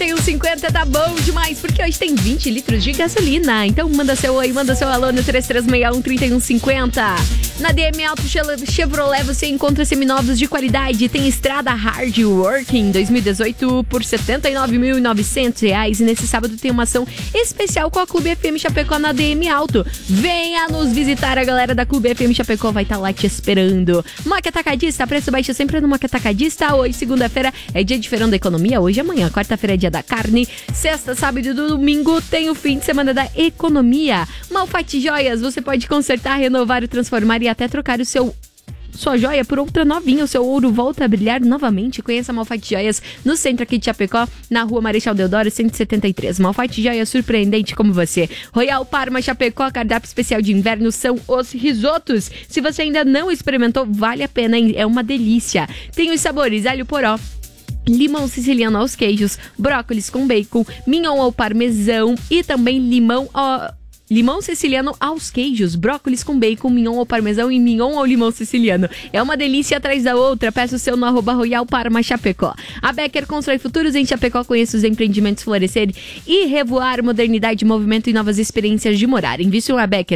3150 tá bom demais, porque hoje tem 20 litros de gasolina. Então manda seu oi, manda seu alô no 3361-3150. Na DM Auto Chevrolet você encontra seminovos de qualidade. Tem estrada Hard Working 2018 por R$ 79.900. E nesse sábado tem uma ação especial com a Clube FM Chapecó na DM Auto. Venha nos visitar, a galera da Clube FM Chapecó vai estar lá te esperando. Moca Atacadista, preço baixo sempre no Moca Atacadista. Hoje, segunda-feira, é dia de feirão da economia. Hoje e amanhã, quarta-feira é dia da carne. Sexta, sábado e domingo tem o fim de semana da economia. Malfatti Joias, você pode consertar, renovar, transformar e até trocar sua joia por outra novinha. O seu ouro volta a brilhar novamente. Conheça a Malfatti Joias no centro aqui de Chapecó, na rua Marechal Deodoro 173. Malfatti Joias, surpreendente como você. Royal Parma Chapecó, cardápio especial de inverno são os risotos. Se você ainda não experimentou, vale a pena, hein? É uma delícia. Tem os sabores alho poró, limão siciliano aos queijos, brócolis com bacon, mignon ao parmesão e também limão siciliano aos queijos, brócolis com bacon, mignon ao parmesão e mignon ao limão siciliano. É uma delícia atrás da outra. Peça o seu no @Royal Parma Chapecó. A Becker constrói futuros em Chapecó. Conheça os empreendimentos florescer e revoar, modernidade, movimento e novas experiências de morar. Invista a Becker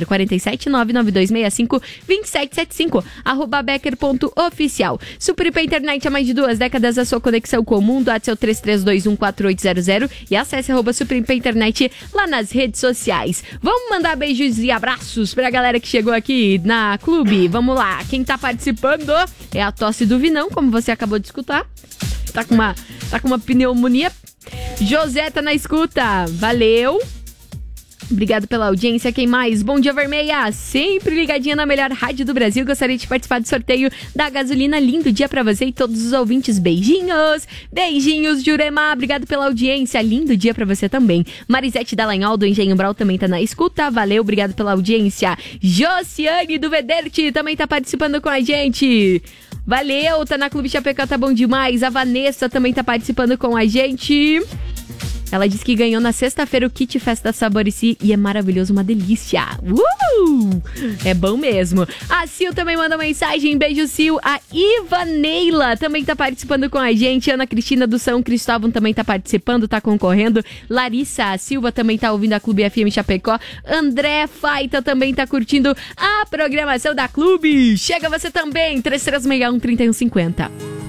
47992652775 @Becker.oficial. Supripa Internet há mais de 2 décadas, a sua conexão com o mundo. Até seu 33214800 e acesse @Supripa Internet lá nas redes sociais. Vamos mandar beijos e abraços pra galera que chegou aqui na Clube. Vamos lá, quem tá participando é a tosse do Vinão, como você acabou de escutar. Tá com uma pneumonia. José tá na escuta, valeu. Obrigado pela audiência. Quem mais? Bom dia, Vermelha. Sempre ligadinha na melhor rádio do Brasil. Gostaria de participar do sorteio da gasolina. Lindo dia pra você e todos os ouvintes. Beijinhos. Beijinhos, Jurema. Obrigado pela audiência. Lindo dia pra você também. Marisete Dallagnol do Engenho Brau também tá na escuta. Valeu, obrigado pela audiência. Josiane do Vederte também tá participando com a gente. Valeu, tá na Clube Chapecó, tá bom demais. A Vanessa também tá participando com a gente. Ela disse que ganhou na sexta-feira o kit Festa Saborici e é maravilhoso, uma delícia. É bom mesmo. A Sil também manda mensagem. Beijo, Sil. A Ivaneila também tá participando com a gente. Ana Cristina do São Cristóvão também tá participando, tá concorrendo. Larissa Silva também tá ouvindo a Clube FM Chapecó. André Faita também tá curtindo a programação da Clube. Chega você também, 3361-3150.